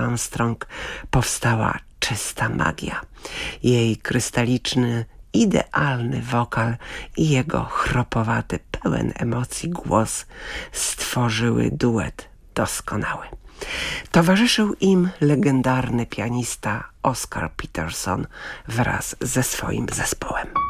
Armstrong powstała czysta magia. Jej krystaliczny, idealny wokal i jego chropowaty, pełen emocji głos stworzyły duet doskonały. Towarzyszył im legendarny pianista Oscar Peterson wraz ze swoim zespołem.